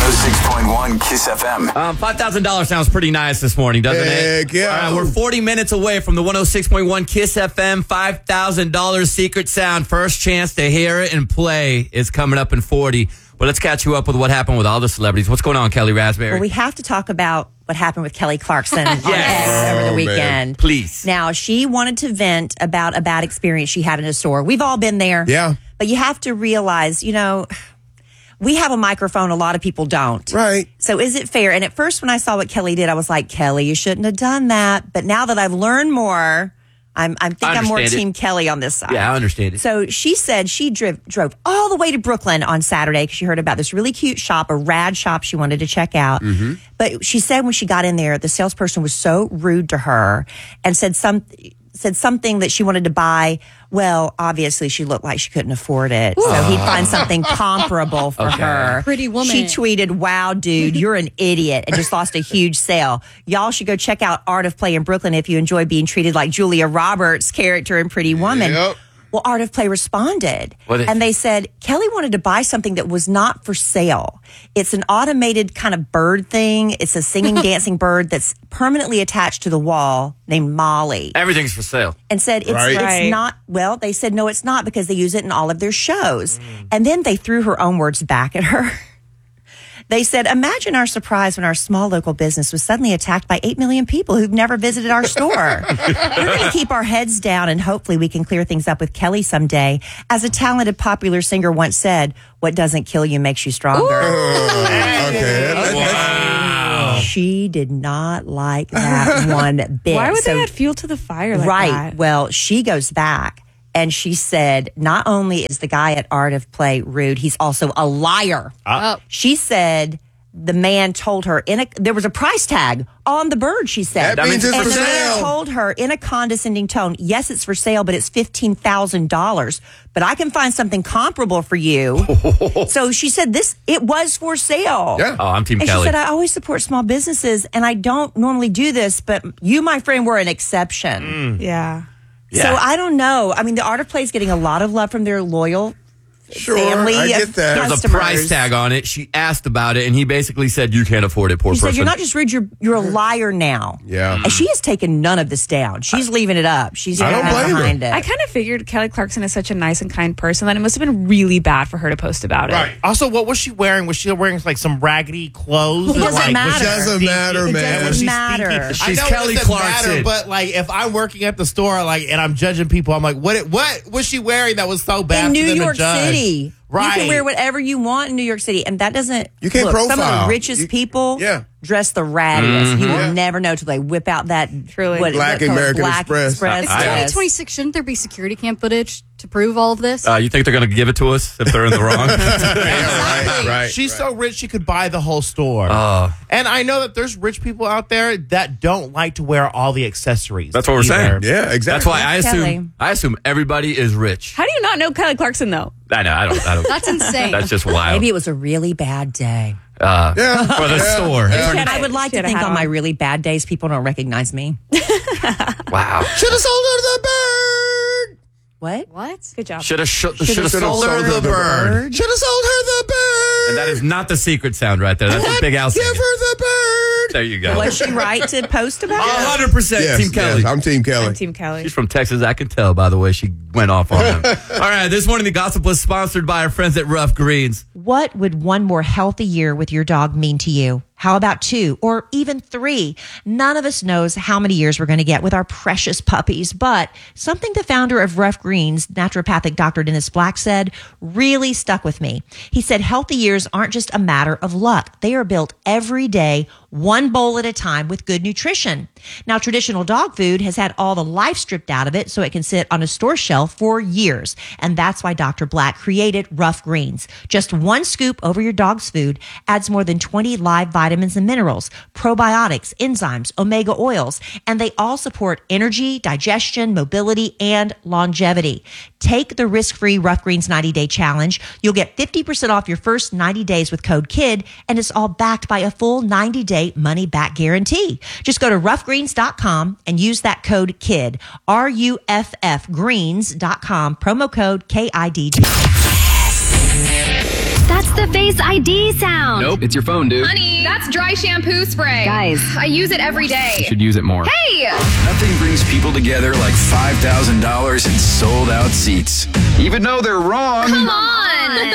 106.1 Kiss FM. $5,000 sounds pretty nice this morning, doesn't it? Heck yeah. All right, we're 40 minutes away from the 106.1 Kiss FM $5,000 secret sound. First chance to hear it and play is coming up in 40. But let's catch you up with what happened with all the celebrities. What's going on, Kelly Raspberry? Well, we have to talk about what happened with Kelly Clarkson on X over the weekend. Man. Please. Now, she wanted to vent about a bad experience she had in a store. We've all been there. Yeah. But you have to realize, we have a microphone. A lot of people don't. Right. So is it fair? And at first when I saw what Kelly did, I was like, Kelly, you shouldn't have done that. But now that I've learned more, I'm more Team Kelly on this side. Yeah, I understand it. So she said she drove all the way to Brooklyn on Saturday because she heard about this really cute shop, a rad shop she wanted to check out. Mm-hmm. But she said when she got in there, the salesperson was so rude to her and said something that she wanted to buy. Well, obviously she looked like she couldn't afford it. So he'd find something comparable for her. Pretty woman. She tweeted, wow, dude, you're an idiot, and just lost a huge sale. Y'all should go check out Art of Play in Brooklyn if you enjoy being treated like Julia Roberts' character in Pretty Woman. Yep. Well, Art of Play responded, and they said, Kelly wanted to buy something that was not for sale. It's an automated kind of bird thing. It's a singing, dancing bird that's permanently attached to the wall named Molly. Everything's for sale. And said, it's not, well, they said, no, it's not because they use it in all of their shows. And then they threw her own words back at her. They said, imagine our surprise when our small local business was suddenly attacked by 8 million people who've never visited our store. We're going to keep our heads down and hopefully we can clear things up with Kelly someday. As a talented popular singer once said, what doesn't kill you makes you stronger. Okay. Wow. She did not like that one bit. Why would they add fuel to the fire like right. that? Well, she goes back. And she said, not only is the guy at Art of Play rude, he's also a liar. She said the man told her there was a price tag on the bird, she said. That means it's and for the man sale. told her in a condescending tone, yes, it's for sale, but it's $15,000. But I can find something comparable for you. So she said it was for sale. Yeah. Oh, I'm Team And Kelly. she said, I always support small businesses, and I don't normally do this, but you, my friend, were an exception. Yeah. So I don't know. I mean, the Art of Play is getting a lot of love from their loyal family. I get of that. There's a customers. price tag on it. She asked about it, and he basically said, you can't afford it, poor He person. said, you're not just rude, you're a liar now. Yeah. And she has taken none of this down. She's leaving it up. She's I don't blame her. behind it. I kind of figured Kelly Clarkson is such a nice and kind person that it must have been really bad for her to post about it. Right. Also, what was she wearing? Was she wearing like some raggedy clothes? It doesn't matter. It doesn't matter, It man. doesn't matter. She's I know Kelly it doesn't Clarkson. matter, but like if I'm working at the store, and I'm judging people, I'm like, what was she wearing that was so bad In for New them to York judge? City. Right. You can wear whatever you want in New York City, and that doesn't. You can't look, Some of profile. the richest people Yeah. dress the rattiest. You will never know till they whip out that Truly. Black what American Black Express. It's I- 2026. Shouldn't there be security cam footage to prove all of this? You think they're going to give it to us if they're in the wrong? Right. She's so rich she could buy the whole store. And I know that there's rich people out there that don't like to wear all the accessories. That's what we're either. saying. Yeah, exactly. That's why I Kelly. assume everybody is rich. How do you not know Kelly Clarkson, though? I know. I don't. That's insane. That's just wild. Maybe it was a really bad day. Yeah. For the store. I would like She to had a think hat on my on. really bad days, people don't recognize me. Wow. Should have sold her the bird. What? What? Good job. Should have sold her Should've the bird. Should have sold her the bird. And that is not the secret sound right there. That's a Big Al Give her singing. the bird. There you go. Was she right to post about it? 100% Yes, Team Kelly. yes, I'm Team Kelly. I'm Team Kelly. She's from Texas. I can tell by the way she went off on him. All right. This morning, the gossip was sponsored by our friends at Rough Greens. What would one more healthy year with your dog mean to you? How about 2 or even 3? None of us knows how many years we're going to get with our precious puppies, but something the founder of Rough Greens, naturopathic Dr. Dennis Black, said really stuck with me. He said healthy years aren't just a matter of luck. They are built every day, one bowl at a time with good nutrition. Now, traditional dog food has had all the life stripped out of it so it can sit on a store shelf for years. And that's why Dr. Black created Rough Greens. Just 1 scoop over your dog's food adds more than 20 live vitamins and minerals, probiotics, enzymes, omega oils, and they all support energy, digestion, mobility, and longevity. Take the risk-free Rough Greens 90-day challenge. You'll get 50% off your first 90 days with code KID, and it's all backed by a full 90-day money-back guarantee. Just go to roughgreens.com and use that code KID, RUFF greens.com, promo code KID. That's the Face ID sound. Nope, it's your phone, dude. Honey, that's dry shampoo spray. Guys, I use it every day. You should use it more. Hey! Nothing brings people together like $5,000 in sold-out seats. Even though they're wrong. Come on!